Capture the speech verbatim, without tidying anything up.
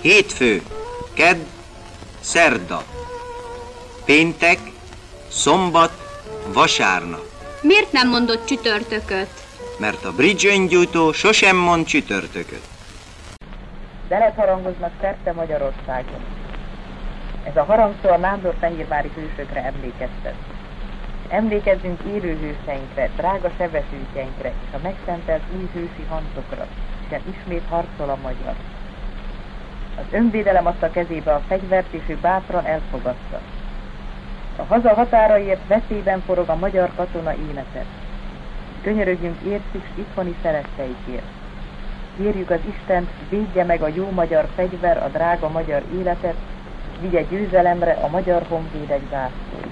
Hétfő, kedd, szerda, péntek, szombat, vasárnap. Miért nem mondott csütörtököt? Mert a bridge öngyújtó sosem mond csütörtököt. Zenet harangoznak szerte Magyarországon. Ez a harangszó a nándorfehérvári hősökre emlékeztet. Emlékezzünk élő hőseinkre, drága sebesültjeinkre és a megszentelt új hősi hancokra, hiszen ismét harcol a magyar. Az önvédelem adta kezébe a fegyvert, és ő bátran elfogadta. A haza határaiért veszélyben forog a magyar katona élete. Könyörögjünk értük s itthoni szeretteikért. Kérjük az Istent, védje meg a jó magyar fegyver, a drága magyar életet, vigye győzelemre a magyar honvédek zászlót.